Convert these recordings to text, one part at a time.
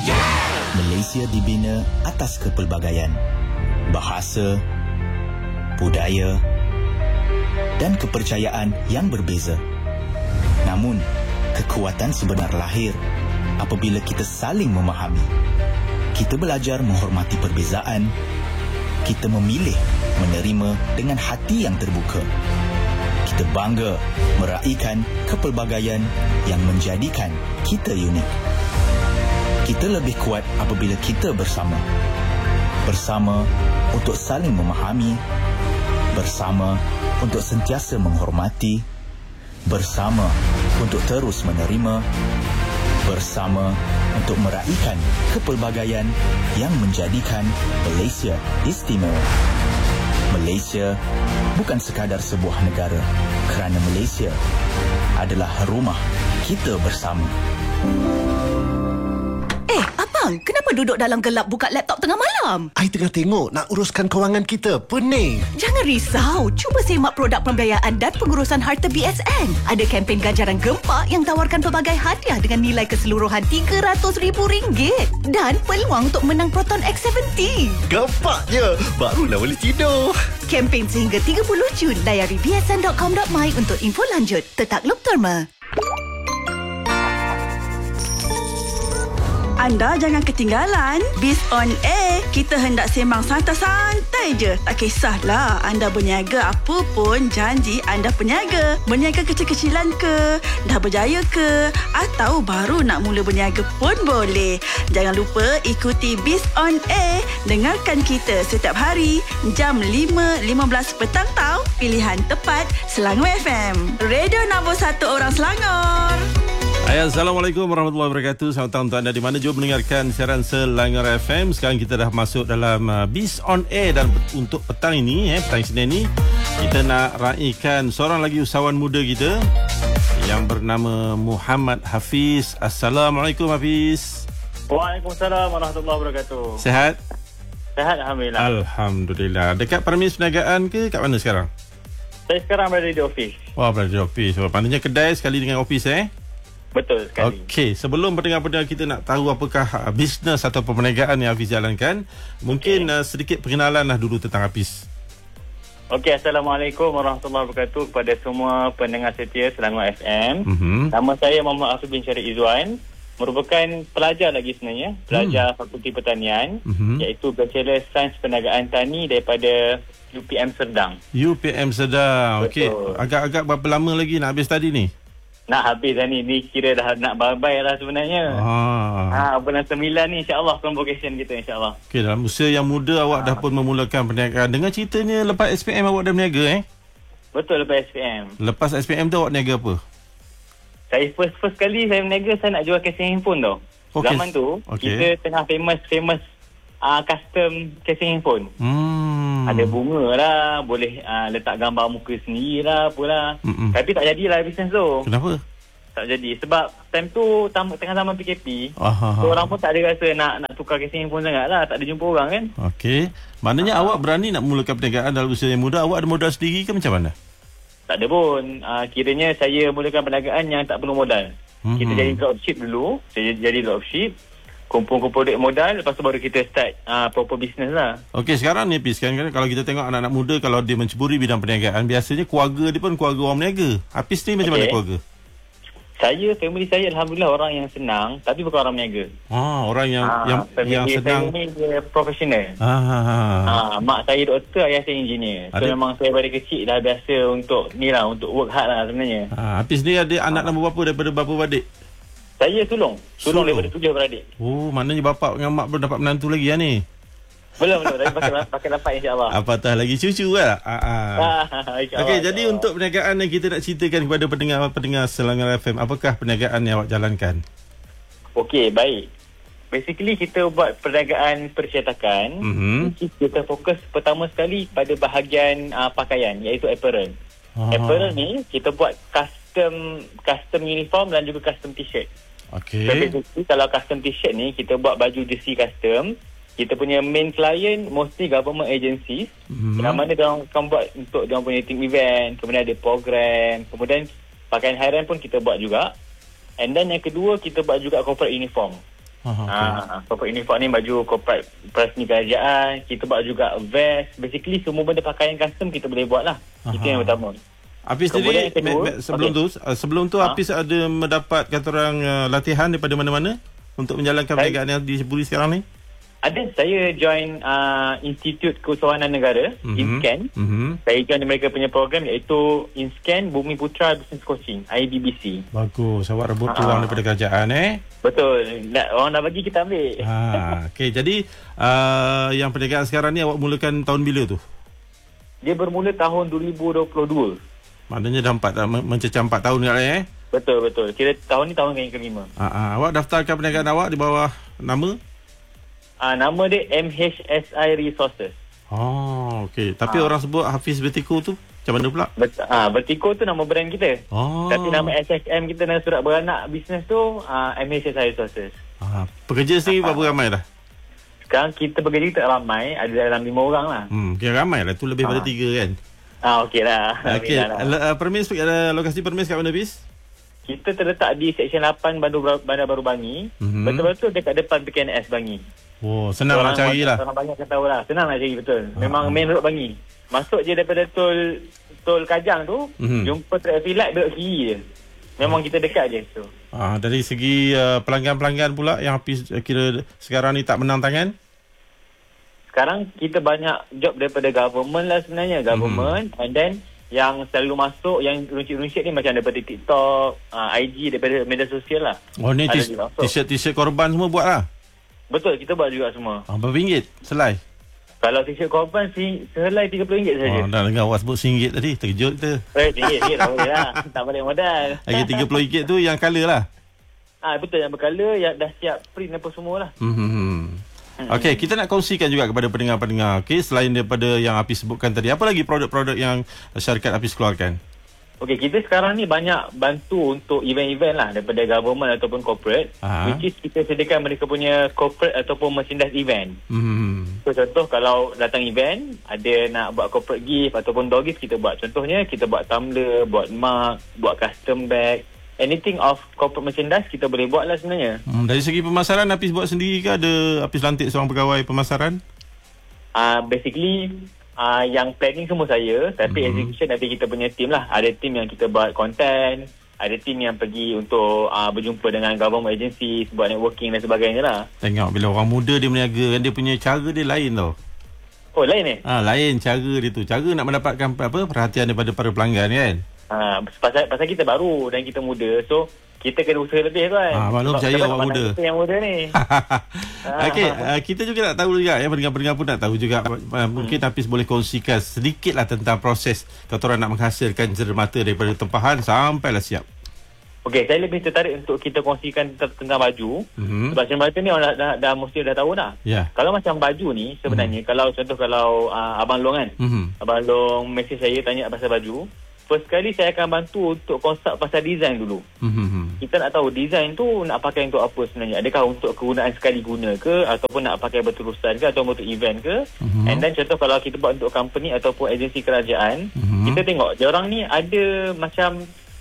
Malaysia dibina atas kepelbagaian, bahasa, budaya dan kepercayaan yang berbeza. Namun, kekuatan sebenar lahir apabila kita saling memahami. Kita belajar menghormati perbezaan. Kita memilih menerima dengan hati yang terbuka. Kita bangga meraihkan kepelbagaian yang menjadikan kita unik. Kita lebih kuat apabila kita bersama. Bersama untuk saling memahami. Bersama untuk sentiasa menghormati. Bersama untuk terus menerima. Bersama untuk meraihkan kepelbagaian yang menjadikan Malaysia istimewa. Malaysia bukan sekadar sebuah negara, kerana Malaysia adalah rumah kita bersama. Abang, kenapa duduk dalam gelap buka laptop tengah malam? I tengah tengok nak uruskan kewangan kita. Pening. Jangan risau. Cuba semak produk pembiayaan dan pengurusan harta BSN. Ada kempen ganjaran gempak yang tawarkan pelbagai hadiah dengan nilai keseluruhan RM300,000 dan peluang untuk menang Proton X70. Gempaknya. Barulah boleh tidur. Kempen sehingga 30 Jun. Layari bsn.com.my untuk info lanjut. Tetakluk Terma. Anda jangan ketinggalan Biz on Air. Kita hendak sembang santai-santai je. Tak kisahlah anda berniaga apa pun, janji anda peniaga. Berniaga kecil-kecilan ke, dah berjaya ke, atau baru nak mula berniaga pun boleh. Jangan lupa ikuti Biz on Air. Dengarkan kita setiap hari jam 5.15 petang tau. Pilihan tepat Selangor FM. Radio nombor 1 orang Selangor. Assalamualaikum warahmatullahi wabarakatuh. Selamat tahun untuk anda di mana juga mendengarkan siaran Selangor FM. Sekarang kita dah masuk dalam Biz on Air, dan untuk petang ini, petang Isnin ni, kita nak raikan seorang lagi usahawan muda kita yang bernama Muhammad Hafiz. Assalamualaikum Hafiz. Waalaikumsalam warahmatullahi wabarakatuh. Sihat? Sihat Alhamdulillah. Alhamdulillah. Dekat premis perniagaan ke kat mana sekarang? Saya sekarang berada di ofis. Wah, berada di ofis. Maknanya kedai sekali dengan ofis Betul sekali. Okey, sebelum pendengar-pendengar kita nak tahu apakah bisnes atau perniagaan yang Hafiz jalankan, mungkin sedikit perkenalan lah dulu tentang Hafiz. Okey, Assalamualaikum warahmatullahi wabarakatuh kepada semua pendengar setia Selangor FM. Nama saya Muhammad Hafiz bin Syarif Izzuan, merupakan pelajar lagi sebenarnya, pelajar Fakulti Pertanian, iaitu Bachelor Sains Perniagaan Tani daripada UPM Serdang. UPM Serdang. Okey, agak-agak berapa lama lagi nak habis tadi ni? Nak habis dah ni kira dah nak bye-bye lah sebenarnya. Bulan 9 ni insyaAllah convocation kita insyaAllah. Okey, dalam usia yang muda awak dah pun memulakan perniagaan. Dengar ceritanya lepas SPM awak dah berniaga Betul, lepas SPM. Lepas SPM tu awak niaga apa? Saya first kali saya berniaga, saya nak jual casing handphone tau. Zaman tu kita tengah famous custom casing handphone. Ada bunga lah, boleh letak gambar muka sendiri lah, apalah. Tapi tak jadilah bisnes tu. Kenapa? Tak jadi sebab time tu tengah zaman PKP. So orang pun tak ada rasa nak tukar casing handphone sangat lah, tak ada jumpa orang kan. Okey, maknanya awak berani nak mulakan perniagaan dalam usia yang muda. Awak ada modal sendiri ke macam mana? Tak ada pun. Kiranya saya mulakan perniagaan yang tak perlu modal. Kita jadi dropship dulu. Saya jadi dropship, kumpul-kumpul duit modal, lepas tu baru kita start proper business lah. Okey, sekarang ni Hafiz, kan kalau kita tengok anak-anak muda, kalau dia menceburi bidang perniagaan, biasanya keluarga dia pun keluarga orang berniaga. Hafiz ni macam mana keluarga? Family saya Alhamdulillah orang yang senang, tapi bukan orang berniaga. Orang yang senang. Saya ni dia profesional. Mak saya doktor, ayah saya engineer. So memang saya dari kecil dah biasa untuk work hard lah sebenarnya. Hafiz ni ada anak nombor berapa daripada berapa beradik? Saya sulung daripada 7 beradik. Maknanya bapak dengan mak belum dapat menantu lagi ni. Belum. Tapi pakai dapat insyaAllah. Apatah lagi cucu lah. Okey, jadi untuk perniagaan yang kita nak ceritakan kepada pendengar Selangor FM, apakah perniagaan yang awak jalankan? Okey, baik. Basically kita buat perniagaan percetakan. Kita fokus pertama sekali pada bahagian pakaian, iaitu apparel. Apparel ni kita buat custom uniform dan juga custom t-shirt. Okey. So, kalau custom t-shirt ni kita buat baju jersey custom. Kita punya main client mostly government agencies. Yang mana dia akan buat untuk dia punya team event, kemudian ada program, kemudian pakaian hairan pun kita buat juga. And then yang kedua kita buat juga corporate uniform. Corporate uniform ni baju corporate persni kerajaan. Kita buat juga vest. Basically semua benda pakaian custom kita boleh buat lah. Itu yang pertama. Hafiz sendiri sebelum tu Hafiz ada mendapat kata orang latihan daripada mana-mana untuk menjalankan perniagaan yang disebut sekarang ni? Ada. Saya join Institut Keusahawanan Negara, INSCAN. Saya join mereka punya program iaitu INSCAN Bumi Putra Business Coaching, IBBC. Bagus. Awak rebut peluang daripada kerajaan Betul. Orang dah bagi, kita ambil. Okey, jadi yang perniagaan sekarang ni awak mulakan tahun bila tu? Dia bermula tahun 2022. Maknanya dah mencecah 4 tahun kat lah Betul. Kira tahun ni tahun yang kelima. Awak daftarkan perniagaan awak di bawah nama? Nama dia MHSI Resources. Okey. Tapi orang sebut Hafiz Vertigo tu macam mana pula? Vertigo tu nama brand kita. Tapi nama SSM kita dalam surat beranak bisnes tu MHSI Resources. Pekerja sendiri berapa ramai dah? Sekarang kita bekerja tak ramai. Ada dalam 5 orang lah. Kira ramai lah. Tu lebih pada 3 kan? Okey lah. Permis, lokasi permis kat mana, Hafiz? Kita terletak di Seksyen 8 Bandar Baru Bangi. Betul-betul dekat depan PKNS Bangi. Senang nak cari lah. Orang banyak kata tahu lah. Senang nak cari, betul. Memang main road Bangi. Masuk je daripada tol Kajang tu, jumpa traffic light belok kiri je. Memang kita dekat je tu. Dari segi pelanggan-pelanggan pula yang Hafiz kira sekarang ni tak menang tangan? Sekarang kita banyak job daripada government lah sebenarnya. Government. And then yang selalu masuk, yang runcit-runcit ni macam daripada TikTok, IG, daripada media sosial lah. Ni t-shirt korban semua buat lah? Betul, kita buat juga semua. Berapa ringgit selai? Kalau t-shirt korban sehelai RM30 saja. Dah dengar awak sebut RM1 tadi, terkejut kita. RM1 tak boleh lah. Tak boleh modal. Lagi RM30 tu yang colour lah? Betul, yang bercolour, yang dah siap print apa semua lah. Okey, kita nak kongsikan juga kepada pendengar-pendengar. Okey, selain daripada yang Hafiz sebutkan tadi, apa lagi produk-produk yang syarikat Hafiz keluarkan? Okey, kita sekarang ni banyak bantu untuk event-event lah daripada government ataupun corporate. Which is kita sediakan mereka punya corporate ataupun merchandise event. So, contoh kalau datang event, ada nak buat corporate gift ataupun door gift, kita buat. Contohnya, kita buat tumbler, buat mug, buat custom bag. Anything of corporate merchandise kita boleh buat lah sebenarnya. Dari segi pemasaran, Hafiz buat sendiri ke? Ada Hafiz lantik seorang pegawai pemasaran? Basically, yang planning semua saya. Tapi execution nanti kita punya team lah. Ada team yang kita buat content. Ada team yang pergi untuk berjumpa dengan government agency, buat networking dan sebagainya lah. Tengok bila orang muda dia berniaga kan, dia punya cara dia lain tau. Lain lain cara dia tu. Cara nak mendapatkan perhatian daripada para pelanggan kan. Pasal kita baru dan kita muda, so kita kena usaha lebih kan. Maklum percaya awak muda. Kita yang muda ni. Okey, kita juga nak tahu juga pendengar-pendengar pun nak tahu juga. Mungkin Hafiz boleh kongsikan sedikitlah tentang proses kata orang nak menghasilkan cermata daripada tempahan sampailah siap. Okey, saya lebih tertarik untuk kita kongsikan tentang baju. Sebab cermata ni orang dah mesti dah tahu dah. Kalau macam baju ni sebenarnya, kalau Abang Long kan, Abang Long mesej saya tanya pasal baju. First kali saya akan bantu untuk konsep pasal design dulu. Kita nak tahu design tu nak pakai untuk apa sebenarnya. Adakah untuk kegunaan sekali guna ke, ataupun nak pakai berterusan ke, atau untuk event ke. And then contoh kalau kita buat untuk company ataupun agensi kerajaan, kita tengok diorang ni ada macam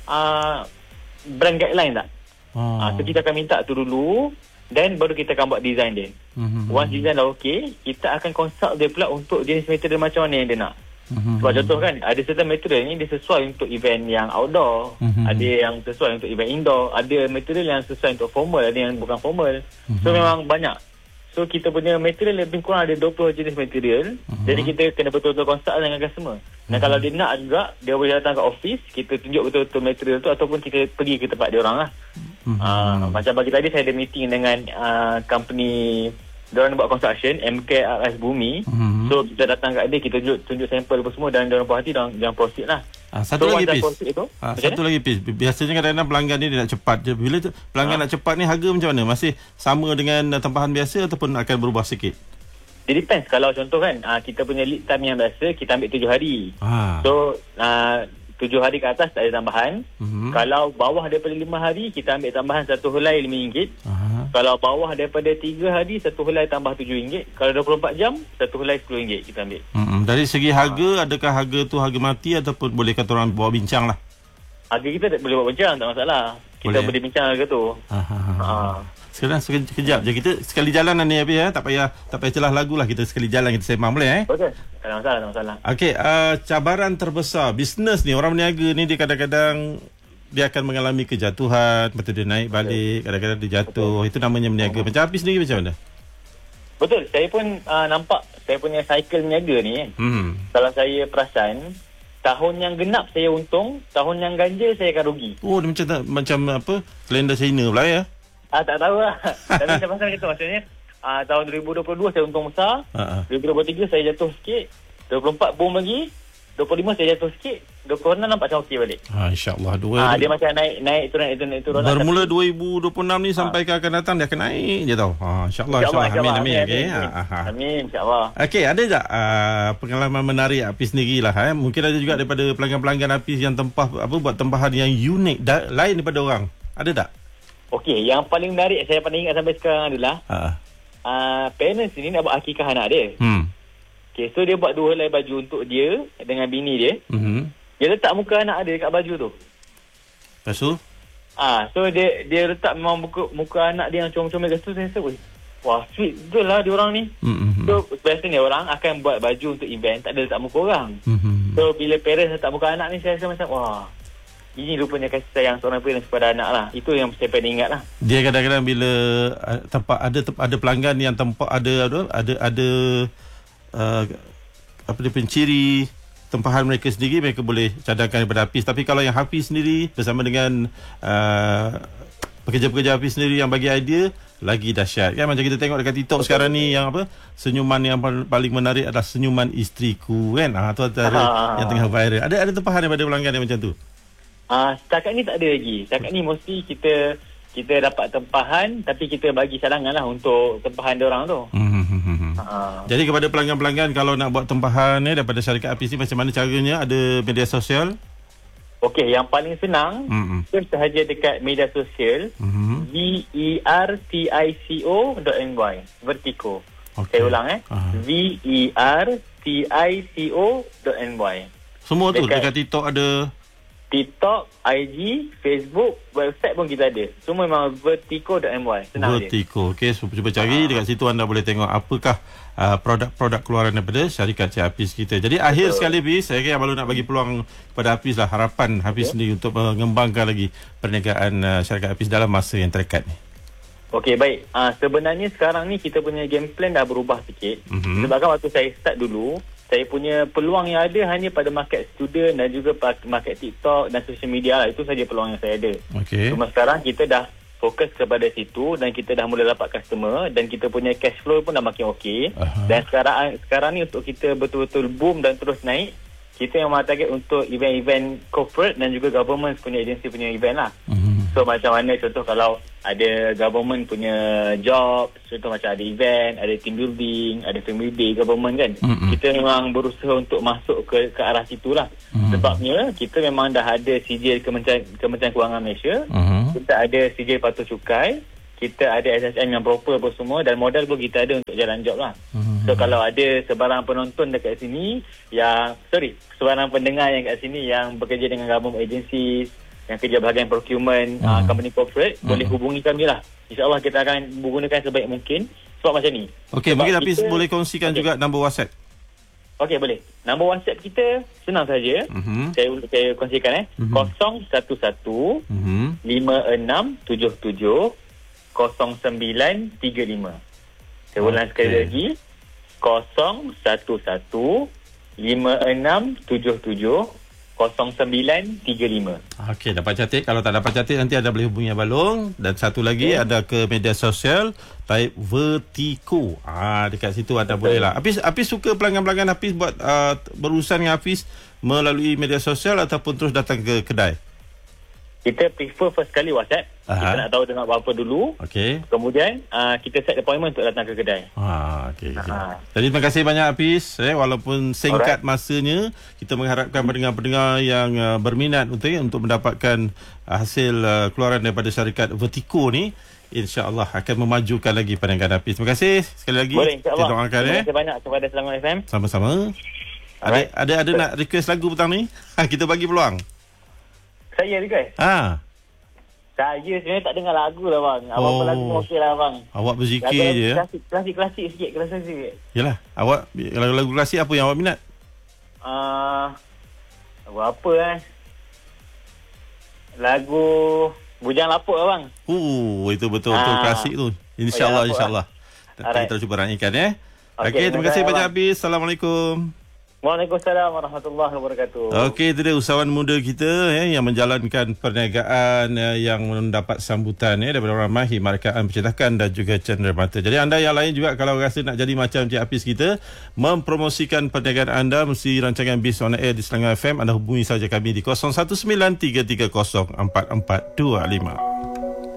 brand guideline tak. So kita akan minta tu dulu, then baru kita akan buat design dia. Once design dah okey, kita akan consult dia pula untuk jenis material macam mana yang dia nak. Sebab contoh kan, ada certain material ni dia sesuai untuk event yang outdoor, ada yang sesuai untuk event indoor, ada material yang sesuai untuk formal, ada yang bukan formal. So memang banyak. So kita punya material lebih kurang ada 20 jenis material. Jadi kita kena betul-betul consult dengan customer. Dan kalau dia nak juga, dia boleh datang ke office, kita tunjuk betul-betul material tu, ataupun kita pergi ke tempat dia orang lah. Macam pagi tadi saya ada meeting dengan company, diorang buat construction MKRS Bumi. So kita datang kat dia, kita tunjuk sampel apa semua, dan diorang puas hati, diorang proceed lah. Satu lagi Pis, biasanya kadang-kadang pelanggan ni dia nak cepat je. Bila pelanggan nak cepat ni, harga macam mana? Masih sama dengan tempahan biasa ataupun akan berubah sikit? It depends. Kalau contoh kan, kita punya lead time yang biasa kita ambil 7 hari. So 7 hari ke atas tak ada tambahan. Kalau bawah daripada 5 hari, kita ambil tambahan 1 helai RM5. Kalau bawah daripada 3 hari, 1 helai tambah RM7. Kalau 24 jam, 1 helai RM10 kita ambil. Dari segi harga, adakah harga tu harga mati ataupun boleh kata orang bawa bincang lah? Harga kita boleh buat bincang, tak masalah. Kita boleh bincang harga tu. Sekarang sekejap je. Kita sekali jalan ni Hafiz tak payah celah lagu lah. Kita sekali jalan kita sembang boleh Betul. Tak ada masalah. Okey, cabaran terbesar bisnes ni, orang berniaga ni dia kadang-kadang dia akan mengalami kejatuhan, betul dia naik balik, kadang-kadang dia jatuh. Itu namanya berniaga. Macam Hafiz sendiri macam mana? Betul. Saya pun nampak saya punya cycle berniaga ni kan. Kalau saya perasan, tahun yang genap saya untung, tahun yang ganjil saya akan rugi. Oh, dia macam apa? Kalender China pula ya? Tak tahu lah. Tapi saya pasal gitu maksudnya. Tahun 2022 saya untung besar. 2023 saya jatuh sikit. 24 boom lagi. 25 saya jatuh sikit. 26 nampak macam okey balik. InsyaAllah. Dia macam naik turun. Bermula 2026 ni sampai ke akan datang dia akan naik je tau. InsyaAllah. Amin. Okay. Amin insyaAllah. Okey, ada tak pengalaman menarik Hafiz sendiri lah. Mungkin ada juga daripada pelanggan-pelanggan Hafiz yang buat tempahan yang unik lain daripada orang. Ada tak? Okey, yang paling menarik saya paling ingat sampai sekarang adalah parents ni nak buat akikah anak dia. Okay, so dia buat 2 helai baju untuk dia dengan bini dia. Dia letak muka anak dia dekat baju tu. Lepas tu? So dia letak memang muka anak dia yang comel-comel kat situ. Saya rasa, wah sweet betul lah dia orang ni. So biasanya orang akan buat baju untuk event, tak ada letak muka orang. So bila parents letak muka anak ni, saya rasa macam wah, ini rupanya kasih sayang seorang parents kepada anak lah. Itu yang saya paling ingat lah. Dia kadang-kadang bila tempat ada pelanggan yang tempat ada apa dia penciri tempahan mereka sendiri, mereka boleh cadangkan daripada Hafiz. Tapi kalau yang Hafiz sendiri bersama dengan pekerja-pekerja Hafiz sendiri yang bagi idea, lagi dahsyat kan. Macam kita tengok dekat TikTok sekarang ni, yang senyuman yang paling menarik adalah senyuman isteriku kan. Tu antara yang tengah viral. Ada tempahan daripada pelanggan yang macam tu? Setakat ni tak ada lagi. Setakat ni mesti kita dapat tempahan, tapi kita bagi cadangan lah untuk tempahan diorang tu. Jadi kepada pelanggan-pelanggan, kalau nak buat tempahan daripada syarikat Hafiz ni, macam mana caranya? Ada media sosial? Okey, yang paling senang sahaja dekat media sosial vertico.my. Vertico. Saya ulang vertico.my. Semua tu dekat TikTok ada, TikTok, IG, Facebook, website pun kita ada. Semua memang vertico.my. Senang Vertico. Okey, cuba cari dekat situ, anda boleh tengok apakah produk-produk keluaran daripada syarikat Cik Hafiz kita. Jadi akhir sekali Hafiz, saya kira baru nak bagi peluang kepada Hafiz lah, harapan Hafiz sendiri untuk mengembangkan lagi perniagaan syarikat Hafiz dalam masa yang terdekat ni. Okey, baik. Sebenarnya sekarang ni kita punya game plan dah berubah sikit. Sebabkan waktu saya start dulu, saya punya peluang yang ada hanya pada market student dan juga market TikTok dan social media lah. Itu saja peluang yang saya ada. Cuma sekarang kita dah fokus kepada situ dan kita dah mula dapat customer dan kita punya cash flow pun dah makin okey. Dan sekarang ni untuk kita betul-betul boom dan terus naik, kita memang target untuk event-event corporate dan juga government punya agensi punya event lah. So macam mana contoh kalau ada government punya job, contoh macam ada event, ada team building, ada family day government kan. Kita memang berusaha untuk masuk ke arah situ lah. Sebabnya kita memang dah ada sijil Kementerian Kewangan Malaysia, kita ada sijil patuh cukai, kita ada SSM yang proper apa semua, dan modal pun kita ada untuk jalan job lah. So kalau ada sebarang penonton dekat sini sebarang pendengar yang kat sini yang bekerja dengan government agencies, yang kerja bahagian procurement, company corporate, boleh hubungi kami lah. InsyaAllah kita akan menggunakan sebaik mungkin sebab macam ni. Okey, mungkin Hafiz boleh kongsikan juga nombor WhatsApp. Okey, boleh. Nombor WhatsApp kita senang saja. Saya kongsikan 011 5677 0935. Saya ulang sekali lagi. 011 5677 0935. Okey, dapat catat. Kalau tak dapat catat, nanti anda boleh hubungi Abalong. Dan satu lagi, ada ke media sosial, type Vertico. Dekat situ anda boleh lah. Hafiz suka pelanggan-pelanggan Hafiz buat berurusan dengan Hafiz melalui media sosial ataupun terus datang ke kedai? Kita prefer first kali WhatsApp. Kita nak tahu tengok apa dulu. Kemudian kita set appointment untuk datang ke kedai. Okay. Jadi terima kasih banyak Hafiz. Walaupun singkat masanya, kita mengharapkan pendengar-pendengar yang berminat untuk mendapatkan hasil keluaran daripada syarikat Vertico ni, InsyaAllah akan memajukan lagi perniagaan Hafiz. Terima kasih sekali lagi. Boleh, insyaAllah. Kita doakan. Terima kasih banyak kepada Selangor FM. Sama-sama. Ada nak request lagu petang ni? Kita bagi peluang. Saya request. Saya sebenarnya tak dengar lagu lah bang. Apa-apa lagu okey lah bang. Awak berzikir je ya? Klasik sikit, klasik sikit. Yalah, awak lagu klasik apa yang awak minat? Lagu apa Lagu Bujang Lapuk lah bang. Itu betul-betul klasik tu. InsyaAllah. Kita cuba raikan ya. Okey, terima kasih banyak Hafiz. Assalamualaikum. Waalaikumsalam warahmatullahi wabarakatuh. Okey, itu dia usahawan muda kita yang menjalankan perniagaan yang mendapat sambutan daripada orang mahir Markaan Percetakan dan juga Cenderamata. Jadi anda yang lain juga kalau rasa nak jadi macam Cik Hafiz kita, mempromosikan perniagaan anda mesti rancangan Biz on Air di Selangor FM, anda hubungi saja kami di 0193304425.